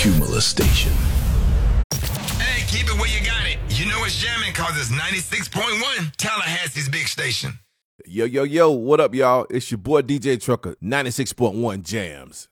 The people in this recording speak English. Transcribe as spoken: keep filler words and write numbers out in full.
Cumulus Station. Hey, keep it where you got it. You know it's jamming cause it's ninety-six point one, Tallahassee's big station. Yo, yo, yo, what up, y'all? It's your boy D J Trucker, ninety-six point one Jams.